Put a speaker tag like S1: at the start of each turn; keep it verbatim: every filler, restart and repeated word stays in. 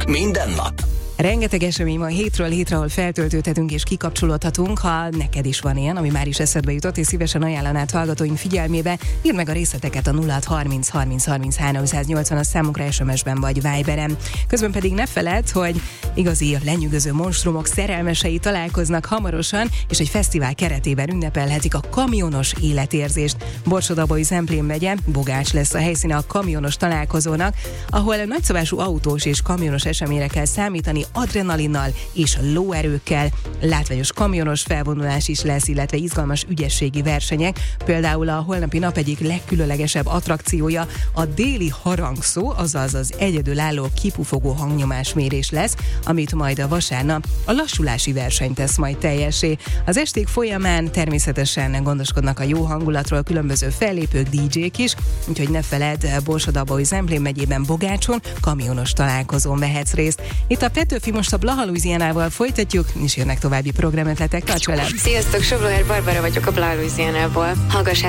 S1: Minden nap.
S2: Rengeteg esemény van hétről hétre, ahol feltöltődhetünk és kikapcsolódhatunk. Ha neked is van ilyen, ami már is eszedbe jutott, és szívesen ajánlanád hallgatóink figyelmébe, írd meg a részleteket a nulla hat harminc harminc harminc háromszáznyolcvan számunkra es em es-ben vagy Viberen. Közben pedig ne feledd, hogy igazi lenyűgöző monstrumok szerelmesei találkoznak hamarosan, és egy fesztivál keretében ünnepelhetik a kamionos életérzést. Borsod-Abaúj-Zemplén megye, Bogács lesz a helyszíne a kamionos találkozónak, ahol nagyszabású autós és kamionos eseményre kell számítani, adrenalinnal és lóerőkkel. Látványos kamionos felvonulás is lesz, illetve izgalmas ügyességi versenyek. Például a holnapi nap egyik legkülönlegesebb attrakciója a déli harangszó, azaz az egyedülálló kipufogó hangnyomásmérés lesz, amit majd a vasárnap a lassulási verseny tesz majd teljessé. Az esték folyamán természetesen gondoskodnak a jó hangulatról különböző fellépők, dé dzsék is, úgyhogy ne feledd, Borsod-Abaúj-Zemplén megyében Bogácson kamionos találkozón vehetsz részt. Itt a Petőfi most a Blaha Louisianával folytatjuk, és jönnek további programötletek, tarts velem!
S3: Sziasztok, Sobloher Barbara vagyok a Blaha Louisianából. Hallgass